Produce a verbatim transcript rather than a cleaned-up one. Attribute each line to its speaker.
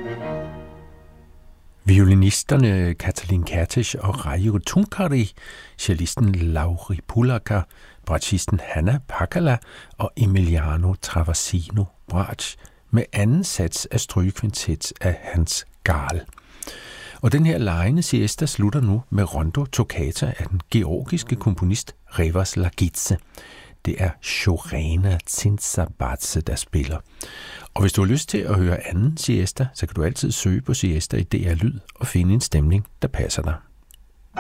Speaker 1: Violinisterne Katalin Kertész og Reijo Tunkari, cellisten Lauri Pulakka, bratschisten Hanna Pakala og Emiliano Travasino bratsch med anden sats af strygekvintet af Hans Gahl. Og den her lejende siesta slutter nu med Rondo Toccata af den georgiske komponist Revaz Lagidze. Det er Chorena Tsintsabadze, der spiller. Og hvis du har lyst til at høre anden siesta, så kan du altid søge på siesta i D R Lyd og finde en stemning, der passer dig.